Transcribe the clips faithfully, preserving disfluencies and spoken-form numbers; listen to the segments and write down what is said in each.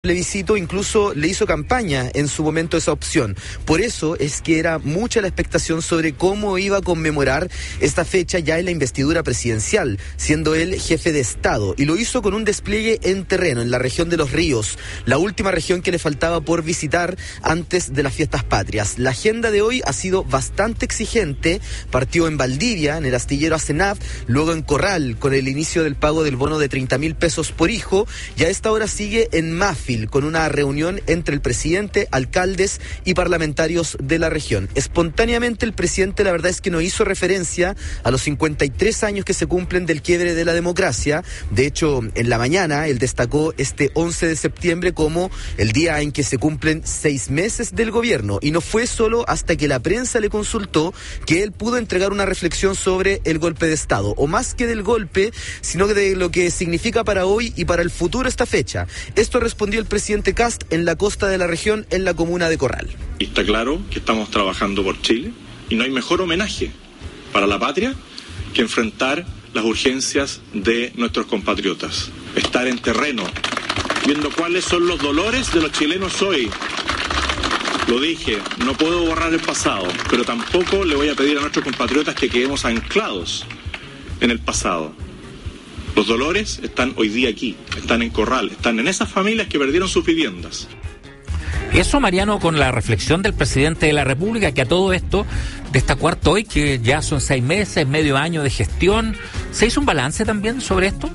plebiscito, incluso le hizo campaña en su momento esa opción. Por eso es que era mucha la expectación sobre cómo iba a conmemorar esta fecha ya en la investidura presidencial, siendo él jefe de Estado, y lo hizo con un despliegue en terreno, en la región de Los Ríos, la última región que le faltaba por visitar antes de las fiestas patrias. La agenda de hoy ha sido bastante exigente, partió en Valdivia, en el astillero Asenaf, luego en Corral, con el inicio del pago del bono de treinta mil pesos por hijo, y a esta hora sigue en Mafil, con una reunión entre el presidente, alcaldes y parlamentarios de la región. Espontáneamente el presidente, la verdad es que no hizo referencia a los cincuenta y tres años que se cumplen del quiebre de la democracia. De hecho, en la mañana él destacó este once de septiembre como el día en que se cumplen seis meses del gobierno, y no fue solo hasta que la prensa le consultó que él pudo entregar una reflexión sobre el golpe de Estado, o más que del golpe, sino de lo que significa para hoy y para el futuro esta fecha. Esto respondió el presidente Kast en la costa de la región, en la comuna de Corral. Está claro que estamos trabajando por Chile y no hay mejor homenaje para la patria que enfrentar las urgencias de nuestros compatriotas. Estar en terreno, viendo cuáles son los dolores de los chilenos hoy. Lo dije, no puedo borrar el pasado, pero tampoco le voy a pedir a nuestros compatriotas que quedemos anclados en el pasado. Los dolores están hoy día aquí, están en Corral, están en esas familias que perdieron sus viviendas. Eso, Mariano, con la reflexión del presidente de la República, que a todo esto destacó harto hoy, que ya son seis meses, medio año de gestión. ¿Se hizo un balance también sobre esto?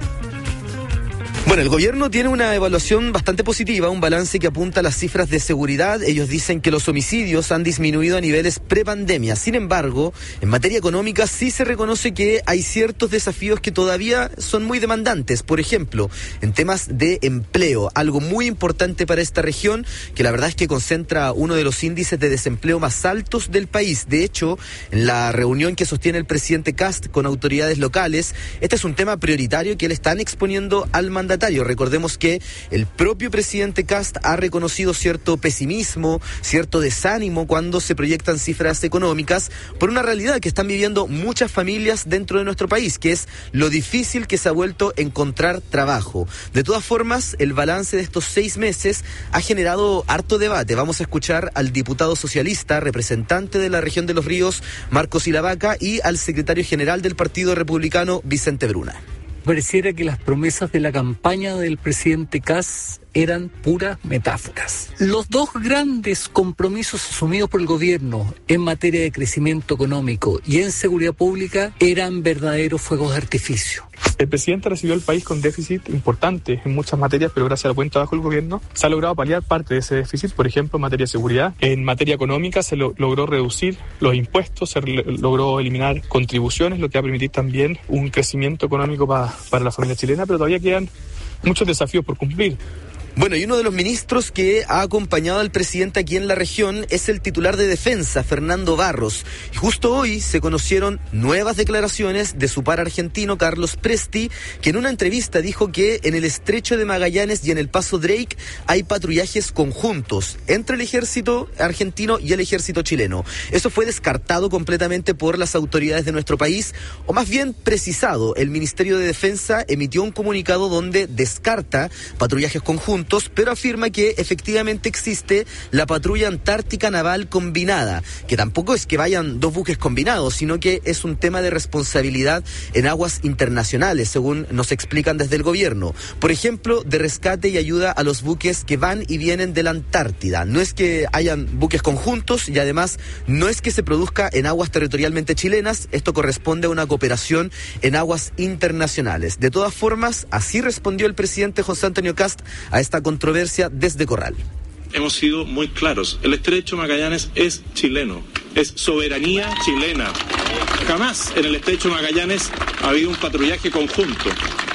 Bueno, el gobierno tiene una evaluación bastante positiva, un balance que apunta a las cifras de seguridad. Ellos dicen que los homicidios han disminuido a niveles prepandemia. Sin embargo, en materia económica sí se reconoce que hay ciertos desafíos que todavía son muy demandantes. Por ejemplo, en temas de empleo, algo muy importante para esta región, que la verdad es que concentra uno de los índices de desempleo más altos del país. De hecho, en la reunión que sostiene el presidente Kast con autoridades locales, este es un tema prioritario que le están exponiendo al mandatario. Recordemos que el propio presidente Kast ha reconocido cierto pesimismo, cierto desánimo cuando se proyectan cifras económicas por una realidad que están viviendo muchas familias dentro de nuestro país, que es lo difícil que se ha vuelto encontrar trabajo. De todas formas, el balance de estos seis meses ha generado harto debate. Vamos a escuchar al diputado socialista, representante de la región de Los Ríos, Marcos Ilavaca, y al secretario general del Partido Republicano, Vicente Bruna. Pareciera que las promesas de la campaña del presidente Kast eran puras metáforas. Los dos grandes compromisos asumidos por el gobierno en materia de crecimiento económico y en seguridad pública eran verdaderos fuegos de artificio. El presidente recibió el país con déficit importante en muchas materias, pero gracias al buen trabajo del gobierno se ha logrado paliar parte de ese déficit. Por ejemplo, en materia de seguridad, en materia económica se lo, logró reducir los impuestos, se re, logró eliminar contribuciones, lo que va a permitir también un crecimiento económico pa, para la familia chilena, pero todavía quedan muchos desafíos por cumplir. Bueno, y uno de los ministros que ha acompañado al presidente aquí en la región es el titular de Defensa, Fernando Barros. Y justo hoy se conocieron nuevas declaraciones de su par argentino, Carlos Presti, que en una entrevista dijo que en el estrecho de Magallanes y en el Paso Drake hay patrullajes conjuntos entre el ejército argentino y el ejército chileno. Eso fue descartado completamente por las autoridades de nuestro país, o más bien precisado. El Ministerio de Defensa emitió un comunicado donde descarta patrullajes conjuntos, pero afirma que efectivamente existe la patrulla antártica naval combinada, que tampoco es que vayan dos buques combinados, sino que es un tema de responsabilidad en aguas internacionales, según nos explican desde el gobierno. Por ejemplo, de rescate y ayuda a los buques que van y vienen de la Antártida. No es que hayan buques conjuntos y además no es que se produzca en aguas territorialmente chilenas, esto corresponde a una cooperación en aguas internacionales. De todas formas, así respondió el presidente José Antonio Kast a esta controversia desde Corral. Hemos sido muy claros, el estrecho Magallanes es chileno, es soberanía chilena. Jamás en el estrecho Magallanes ha habido un patrullaje conjunto.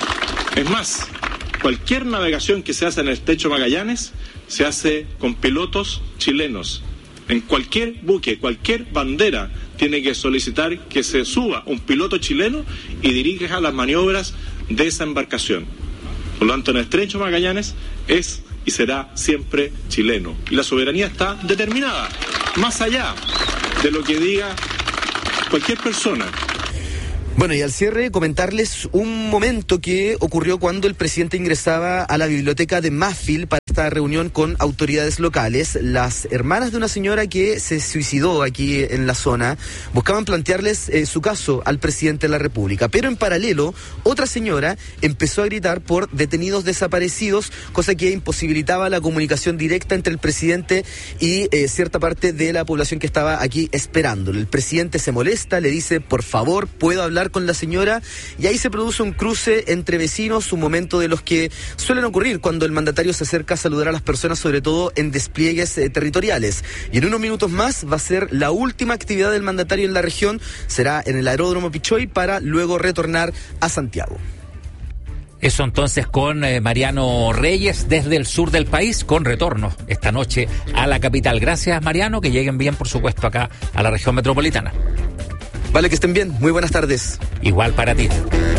Es más, cualquier navegación que se hace en el estrecho Magallanes se hace con pilotos chilenos. En cualquier buque, cualquier bandera tiene que solicitar que se suba un piloto chileno y dirija las maniobras de esa embarcación. Por lo tanto, en el estrecho Magallanes es y será siempre chileno. Y la soberanía está determinada, más allá de lo que diga cualquier persona. Bueno, y al cierre comentarles un momento que ocurrió cuando el presidente ingresaba a la biblioteca de Mafil para esta reunión con autoridades locales. Las hermanas de una señora que se suicidó aquí en la zona buscaban plantearles eh, su caso al presidente de la República, pero en paralelo otra señora empezó a gritar por detenidos desaparecidos, cosa que imposibilitaba la comunicación directa entre el presidente y eh, cierta parte de la población que estaba aquí esperándolo. El presidente se molesta, le dice, por favor, ¿puedo hablar con la señora? Y ahí se produce un cruce entre vecinos, un momento de los que suelen ocurrir cuando el mandatario se acerca a saludar a las personas, sobre todo en despliegues eh, territoriales. Y en unos minutos más va a ser la última actividad del mandatario en la región, será en el aeródromo Pichoy para luego retornar a Santiago. Eso entonces con eh, Mariano Reyes desde el sur del país, con retorno esta noche a la capital. Gracias, Mariano, que lleguen bien, por supuesto, acá a la región metropolitana. Vale, que estén bien. Muy buenas tardes. Igual para ti.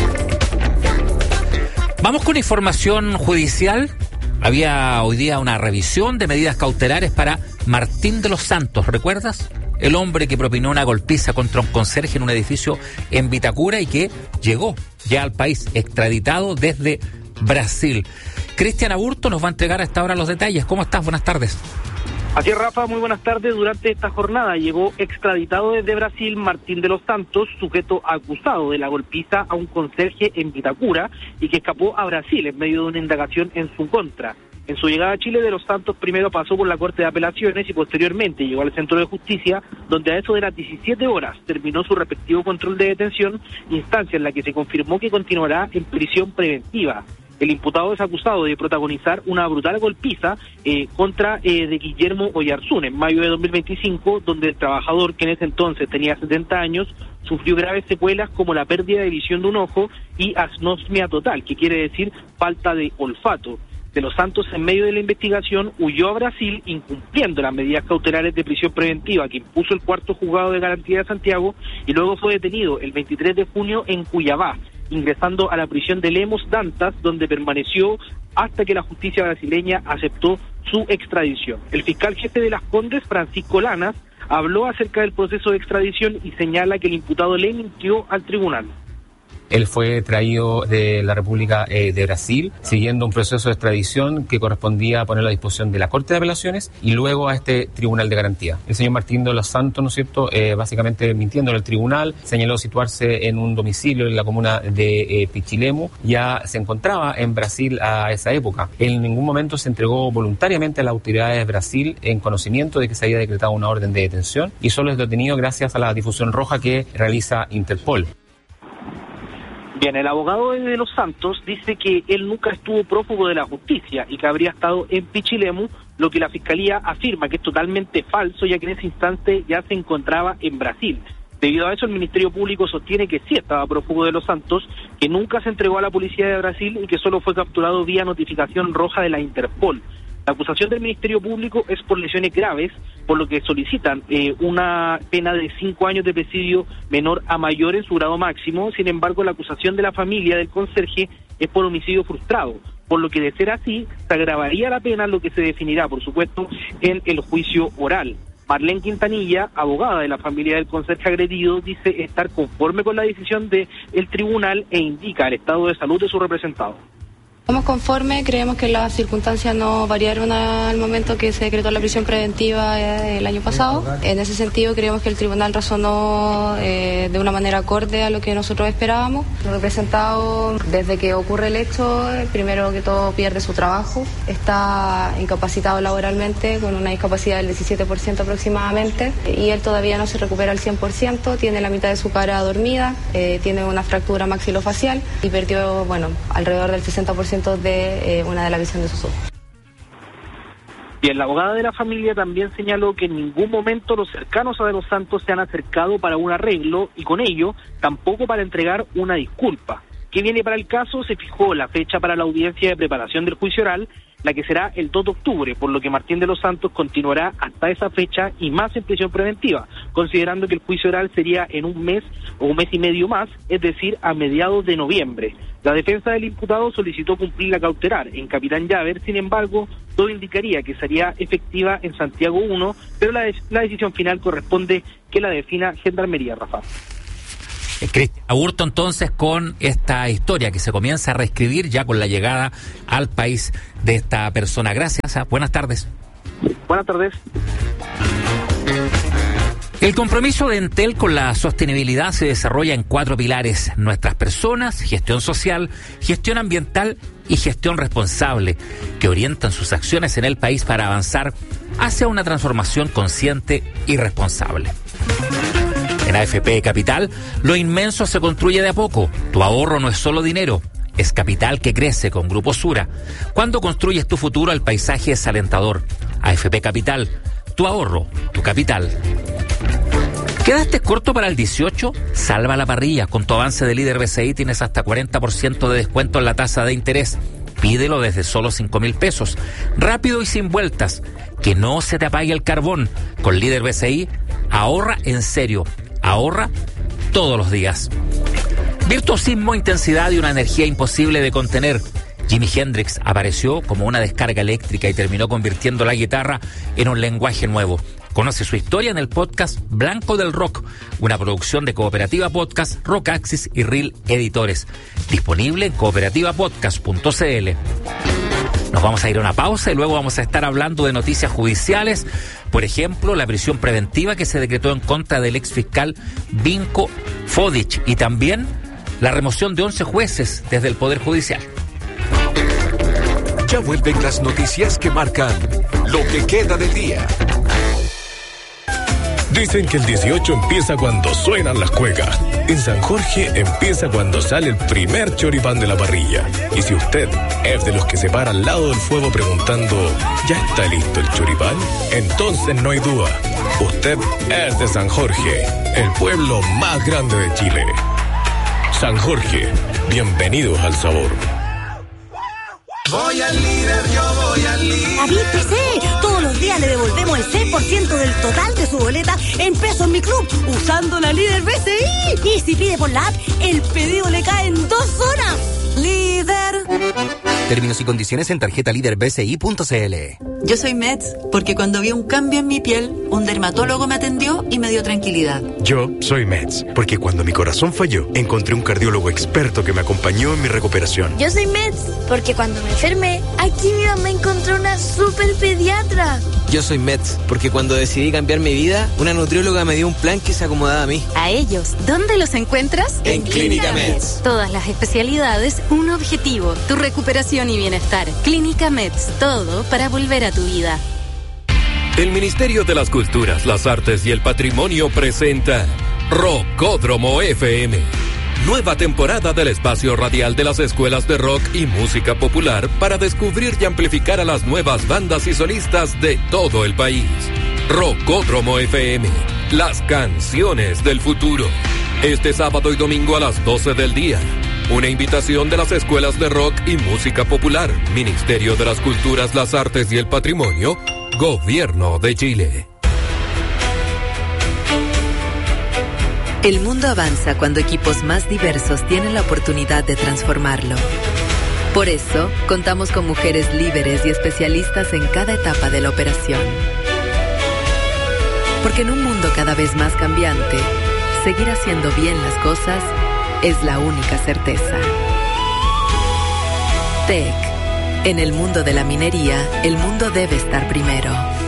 Vamos con información judicial. Había hoy día una revisión de medidas cautelares para Martín de los Santos, ¿recuerdas? El hombre que propinó una golpiza contra un conserje en un edificio en Vitacura y que llegó ya al país extraditado desde Brasil. Cristian Aburto nos va a entregar a esta hora los detalles. ¿Cómo estás? Buenas tardes. Así es, Rafa, muy buenas tardes. Durante esta jornada llegó extraditado desde Brasil Martín de los Santos, sujeto acusado de la golpiza a un conserje en Vitacura y que escapó a Brasil en medio de una indagación en su contra. En su llegada a Chile, de los Santos primero pasó por la Corte de Apelaciones y posteriormente llegó al Centro de Justicia, donde a eso de las diecisiete horas terminó su respectivo control de detención, instancia en la que se confirmó que continuará en prisión preventiva. El imputado es acusado de protagonizar una brutal golpiza eh, contra eh, de Guillermo Oyarzún en mayo de dos mil veinticinco, donde el trabajador, que en ese entonces tenía setenta años, sufrió graves secuelas como la pérdida de visión de un ojo y anosmia total, que quiere decir falta de olfato. De los Santos, en medio de la investigación, huyó a Brasil incumpliendo las medidas cautelares de prisión preventiva que impuso el cuarto juzgado de garantía de Santiago y luego fue detenido el veintitrés de junio en Cuiabá, ingresando a la prisión de Lemos Dantas, donde permaneció hasta que la justicia brasileña aceptó su extradición. El fiscal jefe de Las Condes, Francisco Lanas, habló acerca del proceso de extradición y señala que el imputado le mintió al tribunal. Él fue traído de la República eh, de Brasil, siguiendo un proceso de extradición que correspondía a ponerlo a disposición de la Corte de Apelaciones y luego a este Tribunal de Garantía. El señor Martín de los Santos, ¿no es cierto?, eh, básicamente mintiendo en el tribunal, señaló situarse en un domicilio en la comuna de eh, Pichilemu. Ya se encontraba en Brasil a esa época. En ningún momento se entregó voluntariamente a las autoridades de Brasil en conocimiento de que se había decretado una orden de detención y solo es detenido gracias a la difusión roja que realiza Interpol. Bien, el abogado de los Santos dice que él nunca estuvo prófugo de la justicia y que habría estado en Pichilemu, lo que la Fiscalía afirma que es totalmente falso, ya que en ese instante ya se encontraba en Brasil. Debido a eso, el Ministerio Público sostiene que sí estaba prófugo de los Santos, que nunca se entregó a la policía de Brasil y que solo fue capturado vía notificación roja de la Interpol. La acusación del Ministerio Público es por lesiones graves, por lo que solicitan eh, una pena de cinco años de presidio menor a mayor en su grado máximo. Sin embargo, la acusación de la familia del conserje es por homicidio frustrado, por lo que de ser así, se agravaría la pena, lo que se definirá, por supuesto, en el juicio oral. Marlene Quintanilla, abogada de la familia del conserje agredido, dice estar conforme con la decisión del tribunal e indica el estado de salud de su representado. Estamos conformes, creemos que las circunstancias no variaron al momento que se decretó la prisión preventiva eh, el año pasado. En ese sentido, creemos que el tribunal razonó eh, de una manera acorde a lo que nosotros esperábamos. El representado, desde que ocurre el hecho, primero que todo pierde su trabajo, está incapacitado laboralmente con una discapacidad del diecisiete por ciento aproximadamente y él todavía no se recupera al cien por ciento, tiene la mitad de su cara dormida, eh, tiene una fractura maxilofacial y perdió, bueno, alrededor del sesenta por ciento de eh, una de la visión de sus ojos. Bien, la abogada de la familia también señaló que en ningún momento los cercanos a De los Santos se han acercado para un arreglo y con ello tampoco para entregar una disculpa. ¿Qué viene para el caso? Se fijó la fecha para la audiencia de preparación del juicio oral, la que será el dos de octubre, por lo que Martín de los Santos continuará hasta esa fecha y más en prisión preventiva, considerando que el juicio oral sería en un mes o un mes y medio más, es decir, a mediados de noviembre. La defensa del imputado solicitó cumplir la cautelar en Capitán Llaver, sin embargo, todo indicaría que sería efectiva en Santiago uno, pero la, de- la decisión final corresponde que la defina Gendarmería, Rafa. Eh, Cristian. Aburto entonces con esta historia que se comienza a reescribir ya con la llegada al país de esta persona. Gracias. Buenas tardes. Buenas tardes. El compromiso de Entel con la sostenibilidad se desarrolla en cuatro pilares: nuestras personas, gestión social, gestión ambiental y gestión responsable, que orientan sus acciones en el país para avanzar hacia una transformación consciente y responsable. En A F P Capital, lo inmenso se construye de a poco. Tu ahorro no es solo dinero, es capital que crece con Grupo Sura. Cuando construyes tu futuro, el paisaje es alentador. A F P Capital, tu ahorro, tu capital. ¿Quedaste corto para el dieciocho? Salva la parrilla. Con tu avance de Líder B C I tienes hasta cuarenta por ciento de descuento en la tasa de interés. Pídelo desde solo cinco mil pesos. Rápido y sin vueltas. Que no se te apague el carbón. Con Líder B C I, ahorra en serio. Ahorra todos los días. Virtuosismo, intensidad y una energía imposible de contener. Jimi Hendrix apareció como una descarga eléctrica y terminó convirtiendo la guitarra en un lenguaje nuevo. Conoce su historia en el podcast Blanco del Rock, una producción de Cooperativa Podcast, Rock Axis y Reel Editores. Disponible en cooperativa podcast punto c l. Nos vamos a ir a una pausa y luego vamos a estar hablando de noticias judiciales. Por ejemplo, la prisión preventiva que se decretó en contra del exfiscal Vinko Fodic y también la remoción de once jueces desde el Poder Judicial. Ya vuelven las noticias que marcan lo que queda del día. Dicen que el dieciocho empieza cuando suenan las cuecas. En San Jorge empieza cuando sale el primer choripán de la parrilla. Y si usted es de los que se para al lado del fuego preguntando, ¿ya está listo el choripán? Entonces no hay duda. Usted es de San Jorge, el pueblo más grande de Chile. San Jorge, bienvenidos al sabor. Voy al Líder, yo voy al Líder. Avíspese, todos los días le devolvemos el seis por ciento del total de su boleta en pesos Mi Club, usando la Líder B C I. Y si pide por la app, el pedido le cae en dos horas. Líder. Términos y condiciones en tarjeta líder b c i punto c l. Yo soy Meds porque cuando vi un cambio en mi piel, un dermatólogo me atendió y me dio tranquilidad. Yo soy Meds porque cuando mi corazón falló, encontré un cardiólogo experto que me acompañó en mi recuperación. Yo soy Meds porque cuando me enfermé, aquí mi mamá encontró una super pediatra. Yo soy Meds porque cuando decidí cambiar mi vida, una nutrióloga me dio un plan que se acomodaba a mí. A ellos, ¿dónde los encuentras? En Clínica Meds. Todas las especialidades, un objetivo, tu recuperación y bienestar. Clínica Meds, todo para volver a tu vida. El Ministerio de las Culturas, las Artes y el Patrimonio presenta Rockódromo F M. Nueva temporada del espacio radial de las escuelas de rock y música popular para descubrir y amplificar a las nuevas bandas y solistas de todo el país. Rockódromo F M, las canciones del futuro. Este sábado y domingo a las doce del día. Una invitación de las escuelas de rock y música popular, Ministerio de las Culturas, las Artes y el Patrimonio, Gobierno de Chile. El mundo avanza cuando equipos más diversos tienen la oportunidad de transformarlo. Por eso, contamos con mujeres líderes y especialistas en cada etapa de la operación. Porque en un mundo cada vez más cambiante, seguir haciendo bien las cosas es la única certeza. T E C. En el mundo de la minería, el mundo debe estar primero.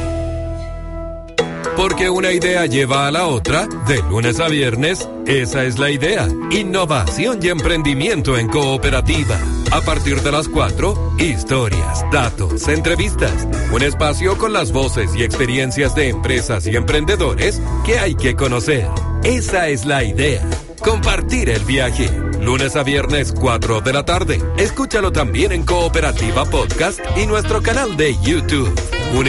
Porque una idea lleva a la otra, de lunes a viernes, esa es la idea. Innovación y emprendimiento en cooperativa. A partir de las cuatro, historias, datos, entrevistas. Un espacio con las voces y experiencias de empresas y emprendedores que hay que conocer. Esa es la idea. Compartir el viaje. Lunes a viernes, cuatro de la tarde. Escúchalo también en Cooperativa Podcast y nuestro canal de YouTube.